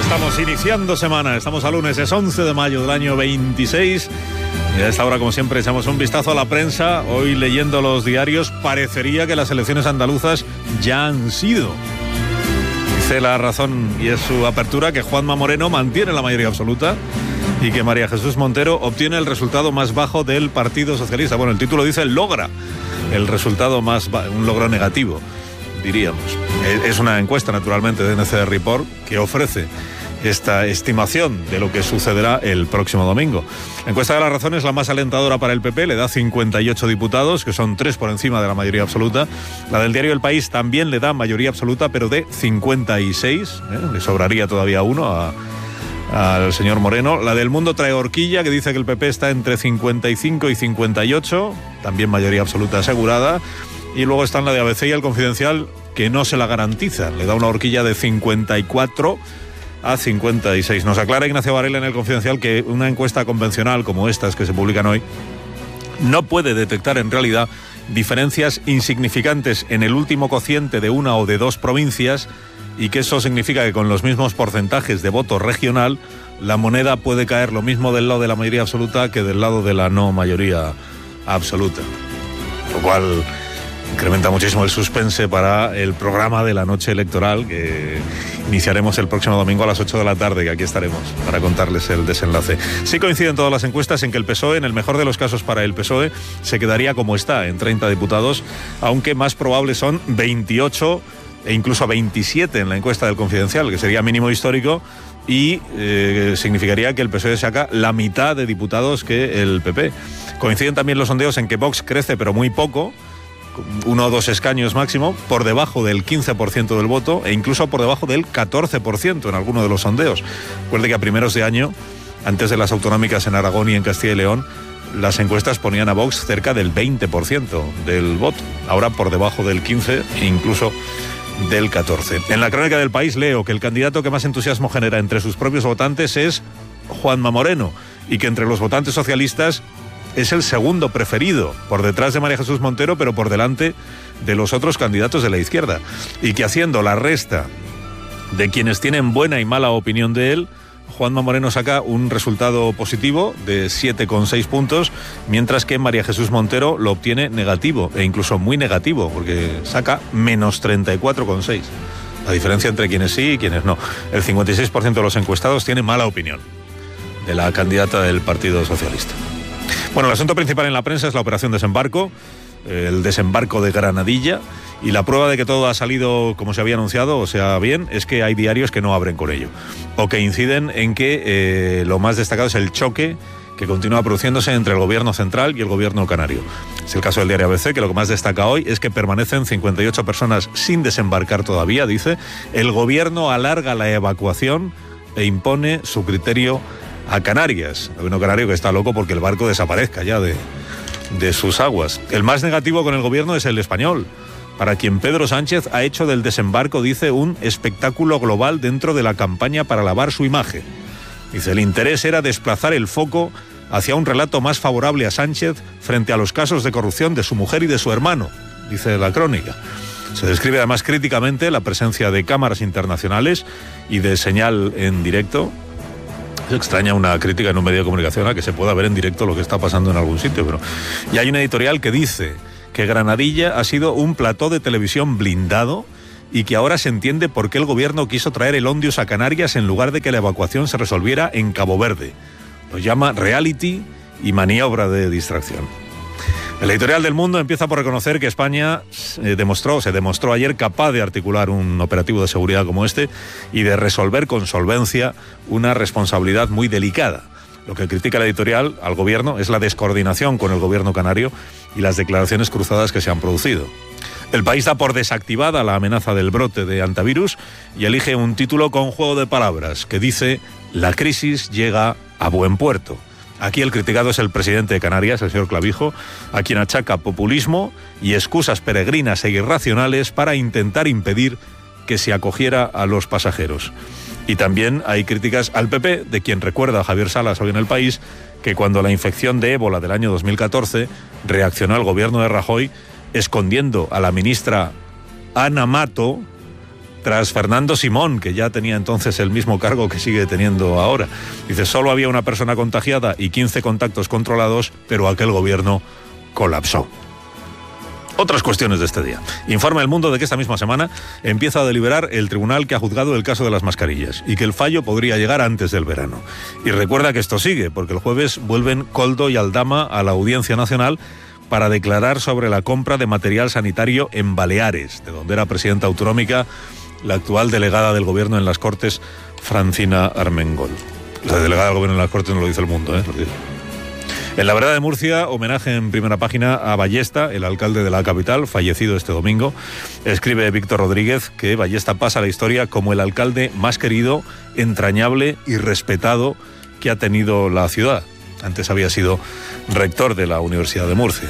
Estamos iniciando semana, estamos a lunes, es 11 de mayo del año 26 y a esta hora, como siempre, echamos un vistazo a la prensa. Hoy, leyendo los diarios, parecería que las elecciones andaluzas ya han sido. Dice La Razón, y es su apertura, que Juanma Moreno mantiene la mayoría absoluta y que María Jesús Montero obtiene el resultado más bajo del Partido Socialista. Bueno, el título dice logra el resultado más bajo, un logro negativo, diríamos. Es una encuesta, naturalmente, de NCD Report, que ofrece esta estimación de lo que sucederá el próximo domingo. La encuesta de La Razón es la más alentadora para el PP, le da 58 diputados, que son 3 por encima de la mayoría absoluta. La del diario El País también le da mayoría absoluta, pero de 56, le sobraría todavía uno al señor Moreno. La del Mundo trae horquilla, que dice que el PP está entre 55 y 58, también mayoría absoluta asegurada. Y luego están la de ABC y El Confidencial, que no se la garantiza, le da una horquilla de 54 a 56. Nos aclara Ignacio Varela en El Confidencial que una encuesta convencional como estas que se publican hoy no puede detectar en realidad diferencias insignificantes en el último cociente de una o de dos provincias, y que eso significa que con los mismos porcentajes de voto regional la moneda puede caer lo mismo del lado de la mayoría absoluta que del lado de la no mayoría absoluta, lo cual incrementa muchísimo el suspense para el programa de la noche electoral que iniciaremos el próximo domingo a las 8 de la tarde, que aquí estaremos para contarles el desenlace. Sí coinciden todas las encuestas en que el PSOE, en el mejor de los casos para el PSOE, se quedaría como está, en 30 diputados, aunque más probables son 28 e incluso 27 en la encuesta del Confidencial, que sería mínimo histórico, y significaría que el PSOE saca la mitad de diputados que el PP. Coinciden también los sondeos en que Vox crece, pero muy poco, 1 o 2 escaños máximo, por debajo del 15% del voto e incluso por debajo del 14% en alguno de los sondeos. Recuerde que a primeros de año, antes de las autonómicas en Aragón y en Castilla y León, las encuestas ponían a Vox cerca del 20% del voto, ahora por debajo del 15% e incluso del 14%. En la crónica del País leo que el candidato que más entusiasmo genera entre sus propios votantes es Juanma Moreno, y que entre los votantes socialistas es el segundo preferido, por detrás de María Jesús Montero, pero por delante de los otros candidatos de la izquierda. Y que haciendo la resta de quienes tienen buena y mala opinión de él, Juanma Moreno saca un resultado positivo de 7,6 puntos, mientras que María Jesús Montero lo obtiene negativo, e incluso muy negativo, porque saca menos 34,6. La diferencia entre quienes sí y quienes no. El 56% de los encuestados tiene mala opinión de la candidata del Partido Socialista. Bueno, el asunto principal en la prensa es la operación desembarco, el desembarco de Granadilla, y la prueba de que todo ha salido como se había anunciado, o sea, bien, es que hay diarios que no abren con ello, o que inciden en que lo más destacado es el choque que continúa produciéndose entre el gobierno central y el gobierno canario. Es el caso del diario ABC, que lo que más destaca hoy es que permanecen 58 personas sin desembarcar todavía, dice. El gobierno alarga la evacuación e impone su criterio a Canarias. El gobierno canario que está loco porque el barco desaparezca ya de sus aguas. El más negativo con el gobierno es el español, para quien Pedro Sánchez ha hecho del desembarco, dice, un espectáculo global dentro de la campaña para lavar su imagen. Dice, el interés era desplazar el foco hacia un relato más favorable a Sánchez frente a los casos de corrupción de su mujer y de su hermano, dice la crónica. Se describe además críticamente la presencia de cámaras internacionales y de señal en directo. Es extraña una crítica en un medio de comunicación a que se pueda ver en directo lo que está pasando en algún sitio, pero... Y hay una editorial que dice que Granadilla ha sido un plató de televisión blindado y que ahora se entiende por qué el gobierno quiso traer el Ondius a Canarias en lugar de que la evacuación se resolviera en Cabo Verde. Lo llama reality y maniobra de distracción. El editorial del Mundo empieza por reconocer que España se demostró ayer capaz de articular un operativo de seguridad como este y de resolver con solvencia una responsabilidad muy delicada. Lo que critica la editorial al gobierno es la descoordinación con el gobierno canario y las declaraciones cruzadas que se han producido. El País da por desactivada la amenaza del brote de antivirus y elige un título con juego de palabras que dice: la crisis llega a buen puerto. Aquí el criticado es el presidente de Canarias, el señor Clavijo, a quien achaca populismo y excusas peregrinas e irracionales para intentar impedir que se acogiera a los pasajeros. Y también hay críticas al PP, de quien recuerda a Javier Salas hoy en El País, que cuando la infección de ébola del año 2014 reaccionó el gobierno de Rajoy escondiendo a la ministra Ana Mato tras Fernando Simón, que ya tenía entonces el mismo cargo que sigue teniendo ahora. Dice, solo había una persona contagiada y 15 contactos controlados, pero aquel gobierno colapsó. Otras cuestiones de este día. Informa El Mundo de que esta misma semana empieza a deliberar el tribunal que ha juzgado el caso de las mascarillas y que el fallo podría llegar antes del verano. Y recuerda que esto sigue, porque el jueves vuelven Koldo y Aldama a la Audiencia Nacional para declarar sobre la compra de material sanitario en Baleares, de donde era presidenta autonómica la actual delegada del gobierno en las Cortes, Francina Armengol. La delegada del gobierno en las Cortes no lo dice El Mundo, ¿eh? En la vereda de Murcia, homenaje en primera página a Ballesta, el alcalde de la capital, fallecido este domingo. Escribe Víctor Rodríguez que Ballesta pasa a la historia como el alcalde más querido, entrañable y respetado que ha tenido la ciudad. Antes había sido rector de la Universidad de Murcia.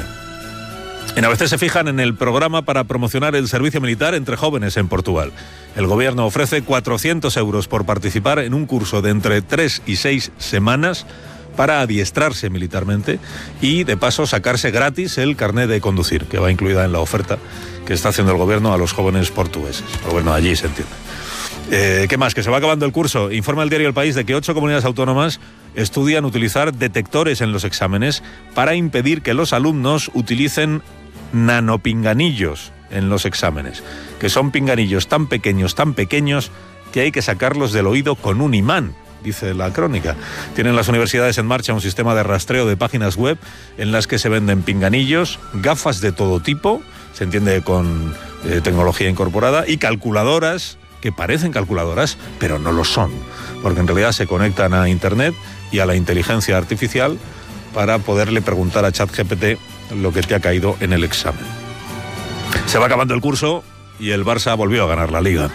En ABC se fijan en el programa para promocionar el servicio militar entre jóvenes en Portugal. El gobierno ofrece 400 euros por participar en un curso de entre 3 y 6 semanas para adiestrarse militarmente y, de paso, sacarse gratis el carnet de conducir, que va incluida en la oferta que está haciendo el gobierno a los jóvenes portugueses. Pero bueno, allí se entiende. ¿Qué más? Que se va acabando el curso. Informa el diario El País de que 8 comunidades autónomas estudian utilizar detectores en los exámenes para impedir que los alumnos utilicen nanopinganillos en los exámenes, que son pinganillos tan pequeños que hay que sacarlos del oído con un imán, dice la crónica. Tienen las universidades en marcha un sistema de rastreo de páginas web en las que se venden pinganillos, gafas de todo tipo, se entiende con tecnología incorporada, y calculadoras que parecen calculadoras, pero no lo son, porque en realidad se conectan a Internet y a la inteligencia artificial para poderle preguntar a ChatGPT lo que te ha caído en el examen. Se va acabando el curso y el Barça volvió a ganar la Liga.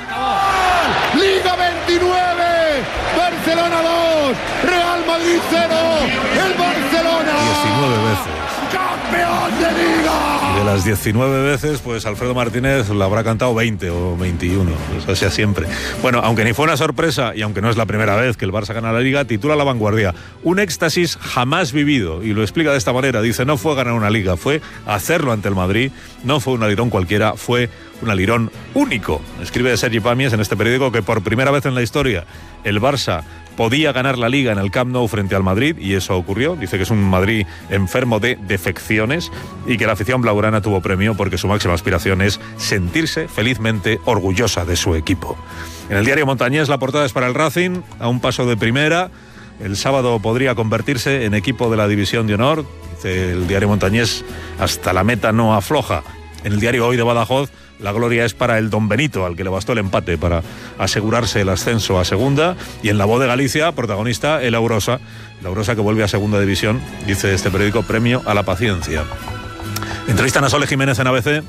Liga 29, Barcelona 2, Real Madrid 0, el Barcelona 19 veces. ¡Campeón de Liga! Y de las 19 veces, pues Alfredo Martínez la habrá cantado 20 o 21, o sea, siempre. Bueno, aunque ni fue una sorpresa y aunque no es la primera vez que el Barça gana la Liga, titula La Vanguardia un éxtasis jamás vivido, y lo explica de esta manera. Dice, no fue ganar una Liga, fue hacerlo ante el Madrid, no fue un alirón cualquiera, fue un alirón único. Escribe Sergi Pàmies en este periódico que por primera vez en la historia el Barça podía ganar la Liga en el Camp Nou frente al Madrid, y eso ocurrió. Dice que es un Madrid enfermo de defecciones y que la afición blaugrana tuvo premio porque su máxima aspiración es sentirse felizmente orgullosa de su equipo. En el diario Montañés la portada es para el Racing, a un paso de primera. El sábado podría convertirse en equipo de la División de Honor. Dice el diario Montañés, hasta la meta no afloja. En el diario Hoy de Badajoz, la gloria es para el Don Benito, al que le bastó el empate para asegurarse el ascenso a segunda. Y en La Voz de Galicia, protagonista, el Aurosa que vuelve a segunda división, dice este periódico, premio a la paciencia. Entrevistan a Sole Jiménez en ABC.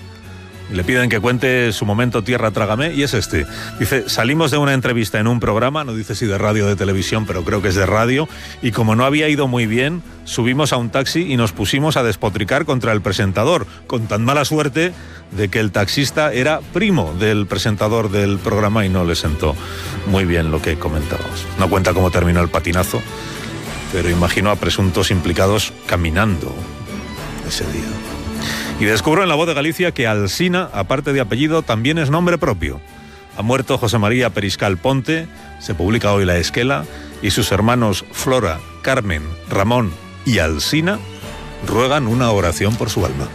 Le piden que cuente su momento Tierra Trágame, y es este. Dice, salimos de una entrevista en un programa, no dice si de radio o de televisión, pero creo que es de radio, y como no había ido muy bien, subimos a un taxi y nos pusimos a despotricar contra el presentador, con tan mala suerte de que el taxista era primo del presentador del programa y no le sentó muy bien lo que comentábamos. No cuenta cómo terminó el patinazo, pero imagino a presuntos implicados caminando ese día. Y descubro en La Voz de Galicia que Alsina, aparte de apellido, también es nombre propio. Ha muerto José María Periscal Ponte, se publica hoy La Esquela, y sus hermanos Flora, Carmen, Ramón y Alsina ruegan una oración por su alma.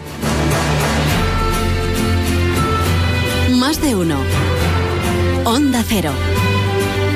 Más de uno. Onda Cero.